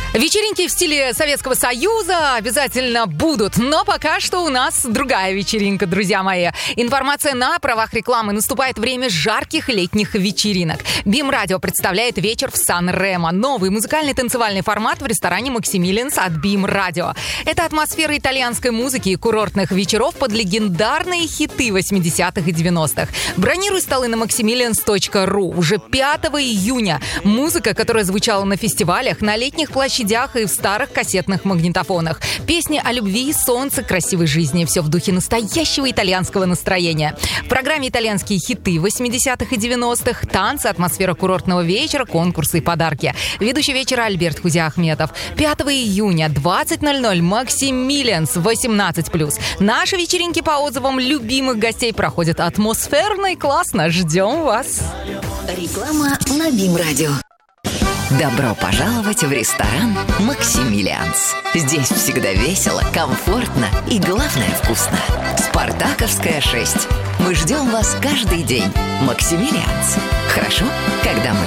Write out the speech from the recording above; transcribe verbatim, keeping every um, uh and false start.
Вечеринки в стиле Советского Союза обязательно будут, но пока что у нас другая вечеринка, друзья мои. Информация на правах рекламы. Наступает время жарких летних вечеринок. Бим Радио представляет вечер в Сан-Ремо. Новый музыкальный танцевальный формат в ресторане Максимилианс от Бим Радио. Это атмосфера итальянской музыки и курортных вечеров под легендарные хиты восьмидесятых и девяностых. Бронируй столы на максимилианс точка ру. Уже пятого июня музыка, которая звучала на фестивалях, на летних площадках и в старых кассетных магнитофонах. Песни о любви, солнце, красивой жизни. Все в духе настоящего итальянского настроения. В программе итальянские хиты восьмидесятых и девяностых, танцы, атмосфера курортного вечера, конкурсы и подарки. Ведущий вечера Альберт Хузиахметов. пятого июня, двадцать ноль ноль, Максимилианс, восемнадцать плюс. Наши вечеринки по отзывам любимых гостей проходят атмосферно и классно. Ждем вас. Реклама на Бим Радио. Добро пожаловать в ресторан «Максимилианс». Здесь всегда весело, комфортно и, главное, вкусно. Спартаковская, шесть. Мы ждем вас каждый день. «Максимилианс». Хорошо, когда мы